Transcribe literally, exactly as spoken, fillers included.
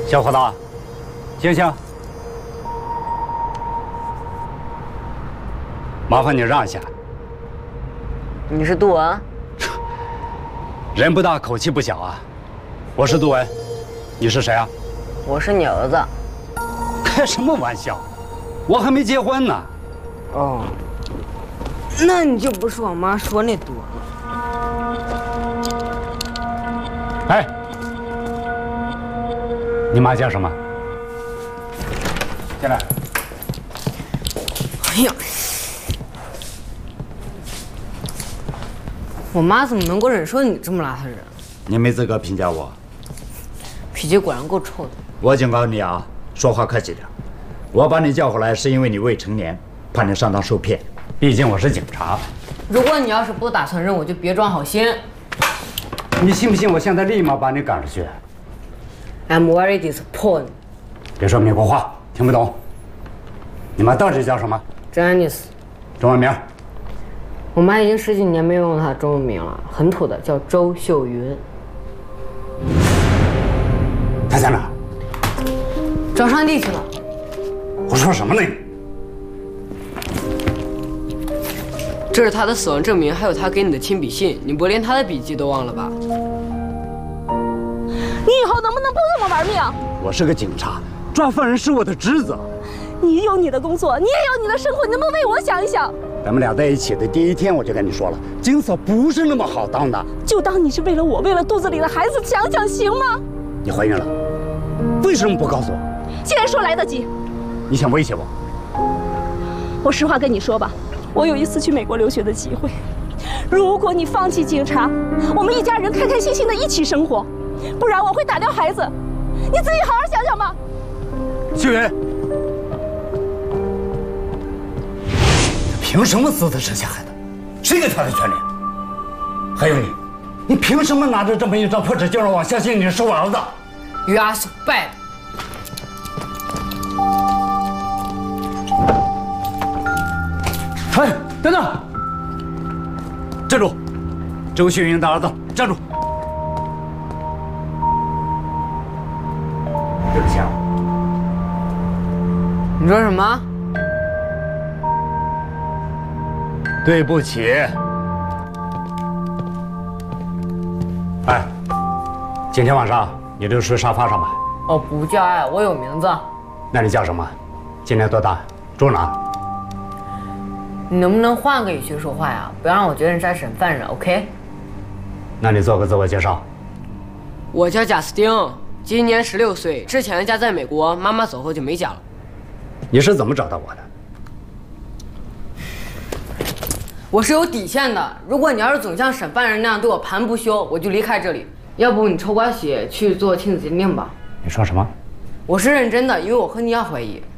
小伙子，醒醒！麻烦你让一下。 你是杜文？ 人不大，口气不小啊。我是杜文，你是谁啊？ 我是你儿子。 开什么玩笑？我还没结婚呢。 哦，那你就不是我妈说那杜文了。 哎，你妈叫什么？进来。 哎呀，我妈怎么能够忍受你这么邋遢的人？ 你没资格评价我。 脾气果然够臭的。 我警告你啊，说话客气点。我把你叫回来是因为你未成年，怕你上当受骗。毕竟我是警察。 如果你要是不打算认，我就别装好心。 你信不信我现在立马把你赶出去 ？I'm very disappointed。 别说美国话，听不懂。你妈到底叫什么 ？Janice。 中文名？ 我妈已经十几年没有用她的中文名了，很土的，叫周秀云。 她在哪？ 找上帝去了。 胡说什么呢？ 这是他的死亡证明，还有他给你的亲笔信，你不连他的笔记都忘了吧？ 你以后能不能不这么玩命？ 我是个警察，抓犯人是我的职责。 你有你的工作，你也有你的生活，你能不能为我想一想？ 咱们俩在一起的第一天，我就跟你说了，金嫂不是那么好当的。 就当你是为了我，为了肚子里的孩子想想，行吗？ 你怀孕了，为什么不告诉我？ 现在说来得及。 你想威胁我？ 我实话跟你说吧，我有一次去美国留学的机会。如果你放弃警察，我们一家人开开心心的一起生活，不然我会打掉孩子。你自己好好想想吧。 秀云，凭什么私自生下孩子？谁给他的权利？还有你，你凭什么拿着这么一张破纸就让我相信你是我儿子 ？You are so bad。 哎，等等！站住！周秀云的儿子，站住！对不起啊。 你说什么？ 对不起。哎，今天晚上你就睡沙发上吧。 哦，不叫爱，我有名字。 那你叫什么？今年多大？住哪？ 你能不能换个语气说话呀？不要让我觉得你是审犯人 ，OK？ 那你做个自我介绍。 我叫贾斯汀，今年十六岁，之前的家在美国，妈妈走后就没家了。 你是怎么找到我的？ 我是有底线的，如果你要是总像审犯人那样对我盘不休，我就离开这里。要不你抽管血去做亲子鉴定吧。 你说什么？ 我是认真的，因为我和你要怀疑。